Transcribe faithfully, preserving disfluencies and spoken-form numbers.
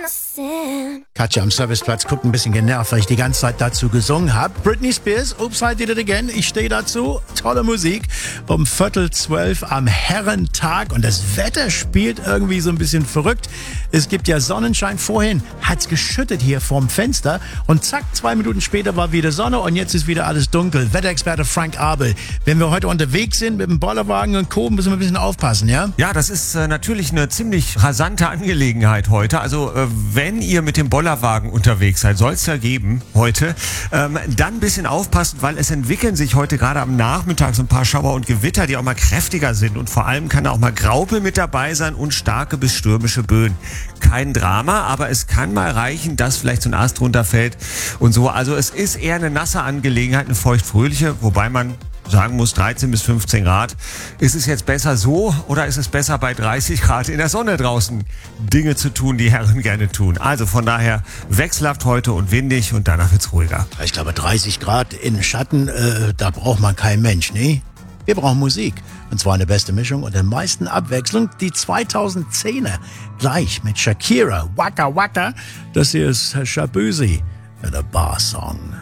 Katja am Serviceplatz guckt ein bisschen genervt, weil ich die ganze Zeit dazu gesungen habe. Britney Spears, Oops, I Did It Again. Ich stehe dazu. Tolle Musik. Um Viertel zwölf am Herrentag. Und das Wetter spielt irgendwie so ein bisschen verrückt. Es gibt ja Sonnenschein. Vorhin hat's geschüttet hier vorm Fenster. Und zack, zwei Minuten später war wieder Sonne. Und jetzt ist wieder alles dunkel. Wetterexperte Frank Abel. Wenn wir heute unterwegs sind mit dem Bollerwagen und Co., müssen wir ein bisschen aufpassen, ja? Ja, das ist äh, natürlich eine ziemlich rasante Angelegenheit heute. Also äh, wenn ihr mit dem Bollerwagen unterwegs seid, soll es ja geben heute, ähm, dann ein bisschen aufpassen, weil es entwickeln sich heute gerade am Nachmittag so ein paar Schauer und Gewitter, die auch mal kräftiger sind. Und vor allem kann auch mal Graupel mit dabei sein und starke bis stürmische Böen. Kein Drama, aber es kann mal reichen, dass vielleicht so ein Ast runterfällt und so. Also es ist eher eine nasse Angelegenheit, eine feuchtfröhliche, wobei man sagen muss, dreizehn bis fünfzehn Grad. Ist es jetzt besser so oder ist es besser bei dreißig Grad in der Sonne draußen Dinge zu tun, die Herren gerne tun? Also von daher wechselhaft heute und windig und danach wird's ruhiger. Ich glaube, dreißig Grad in Schatten, äh, da braucht man keinen Mensch, ne? Wir brauchen Musik. Und zwar eine beste Mischung und der meisten Abwechslung. Die zweitausendzehner gleich mit Shakira, Waka Waka. Das hier ist Shabuzi, der Bar Song.